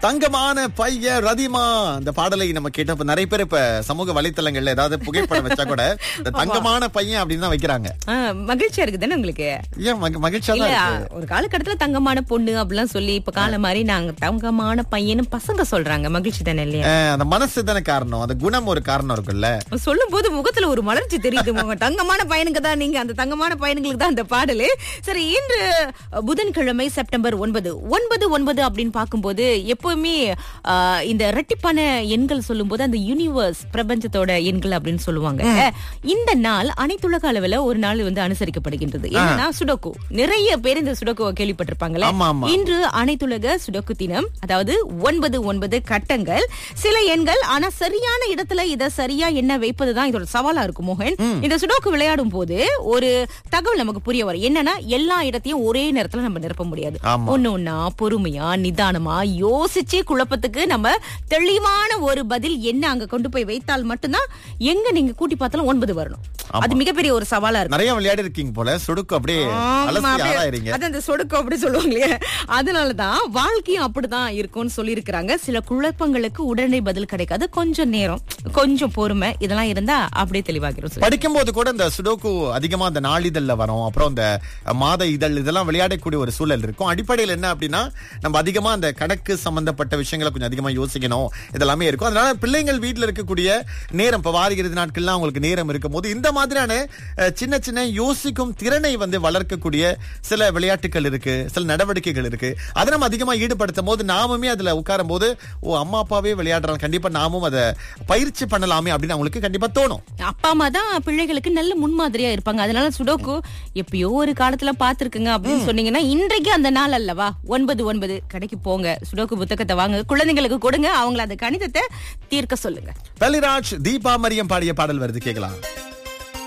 தங்கமான பையன் ரதிமா அந்த பாடலை நம்ம கேட்டப்ப நிறைய பேர் இப்ப சமூக வலைத்தளங்கள்ல ஏதாவது புகைப்படம் வச்சா கூட இந்த தங்கமான பையன் அப்படின்னு தான் வைக்கிறாங்க. மகிழ்ச்சியா இருக்கு தானே உங்களுக்கு? ஏன் மகிழ்ச்சியா தான் இருக்கு. ஒரு காலகட்டத்துல தங்கமான பொண்ணு அப்படிலாம் சொல்லி இப்ப காலம் மாதிரி நாங்க தங்கமான பையன்னு பசங்க சொல்றாங்க. மகிழ்ச்சி தானே இல்லையா? அந்த மனசு தானே காரணம், அந்த குணம் ஒரு காரணம் இருக்குல்ல. சொல்லும் போது முகத்துல ஒரு மலர்ச்சி தெரியுது. தங்கமான பையனுக்கு தான் நீங்க, அந்த தங்கமான பையனுங்களுக்கு தான் அந்த பாடலு. சரி, இன்று புதன்கிழமை செப்டம்பர் 9 அப்படின்னு பார்க்கும்போது எப்பவுமே இந்த இரட்டிப்பான எண்கள் சொல்லும் போது அந்த யூனிவர்ஸ் பிரபஞ்சத்தோட எண்கள் அப்படின்னு சொல்லுவாங்க. இந்த நாள் அனைத்துலக அளவுல ஒரு நாள் வந்து அனுசரிக்கப்படுகின்றது. என்னன்னா சுடோக்கு. நிறைய பேர் இந்த சுடோக்குவை கேள்விப்பட்டிருப்பாங்கல்ல. இன்று அனைத்துலக சுடோக்கு தினம். அதாவது 9 கட்டங்கள், சில எண்கள். ஆனா சரியான இடத்துல இத சரியா என்ன வைப்பதுதான் இதோட சவாலா இருக்கும் மோகன். இந்த சுடோக்கு விளையாடும் போது ஒரு தகவல் நமக்கு புரிய வரும். என்னன்னா எல்லா இடத்தையும் ஒரே நேரத்துல நம்ம நிரப்ப முடியாது. ஒன்னொன்னா பொறுமையா நிதானமா யோசிச்சு குழப்பத்துக்கு நம்ம தெளிவான ஒரு பதில் என்ன அங்க கொண்டு போய் வைத்தால் மட்டும்தான் எங்க நீங்க கூட்டி பார்த்தாலும் 9 வரணும். அது மிகப்பெரிய ஒரு சவாலா இருக்கு. நிறைய விளையாடி இருக்கீங்க போல. சொடுக்கு அப்படியே அது அந்த சொடுக்கு அப்படி சொல்லுவாங்களே, அதனாலதான் வாழ்க்கையும் அப்படிதான் இருக்கும்னு சொல்லி இருக்கிறாங்க. சில குழப்பங்களுக்கு உடனே பதில் கிடைக்காது. கொஞ்சம் நேரம், கொஞ்சம் பொறுமை, இதெல்லாம் இருந்தா அப்படியே தெளிவாகிரும். படிக்கும் போது கூட இந்த சுடோக்கு அதிகமா அந்த நாளிதழ்ல வரும், அப்புறம் இந்த மாத இதழ், இதெல்லாம் விளையாடக்கூடிய ஒரு சூழல் இருக்கும். அடிப்படையில் என்ன அப்படின்னா நம்ம அதிகமா அந்த கணக்கு சம்பந்தப்பட்ட விஷயங்களை கொஞ்சம் அதிகமா யோசிக்கணும், இதெல்லாமே இருக்கும். அதனால பிள்ளைங்கள் வீட்டுல இருக்கக்கூடிய நேரம், இப்ப வார இறுதி நாட்கள்லாம் அவங்களுக்கு நேரம் இருக்கும் போது இந்த மாதிரியான சின்ன சின்ன யோசிக்கும் திறனை வந்து வளர்க்கக்கூடிய சில விளையாட்டுகள் இருக்கு, சில நடவடிக்கைகள் இருக்கு. அதை நம்ம அதிகமா ஈடுபடுத்தும் போது நாமுமே அதுல உட்காரும் போது அம்மா அப்பாவே விளையாடுறாங்க, கண்டிப்பா நாமும் அதை பயிற்சி பண்ணலாமே அப்படின்னு அவங்களுக்கு கண்டிப்பா தோணும். அப்பா அம்மா தான் பிள்ளைகளுக்கு நல்ல முன்மாதிரியா இருப்பாங்க. அதனால சுடோக்கு எப்பயோ ஒரு காலத்துல பாத்துருக்குங்க அப்படின்னு சொன்னீங்கன்னா இன்றைக்கு அந்த நாள் அல்லவா? 9 கடைக்கு போங்க, சுடோக்கு புத்தகத்தை வாங்க, குழந்தைங்களுக்கு கொடுங்க, அவங்கள அந்த கணிதத்தை தீர்க்க சொல்லுங்க. பலிராஜ், தீபா மரியம் பாடிய பாடல் வருது, கேட்கலாம்.